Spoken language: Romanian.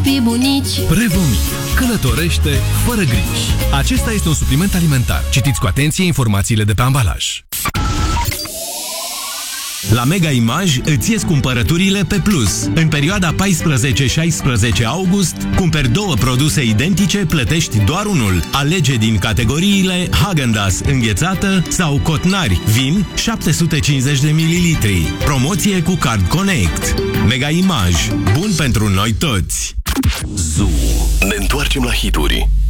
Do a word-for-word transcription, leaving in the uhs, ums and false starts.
Pe bunici. Prevomir. Călătorește fără griji. Acesta este un supliment alimentar. Citiți cu atenție informațiile de pe ambalaj. La Mega Image îți ies cumpărăturile pe plus. În perioada paisprezece șaisprezece august, cumperi două produse identice, plătești doar unul. Alege din categoriile Häagen-Dazs înghețată sau Cotnari vin șapte sute cincizeci de mililitri. Promoție cu Card Connect. Mega Image. Bun pentru noi toți. Zoo. Ne întoarcem la hituri.